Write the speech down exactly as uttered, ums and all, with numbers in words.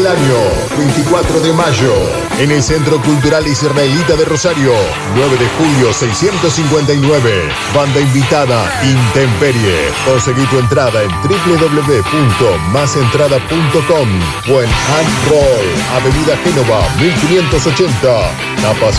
del año, veinticuatro de mayo, en el Centro Cultural Israelita de Rosario, nueve de julio seiscientos cincuenta y nueve. Banda invitada Intemperie. Conseguí tu entrada en doble u doble u doble u punto más entrada punto com o en Hand Roll, Avenida Génova mil quinientos ochenta. Tapas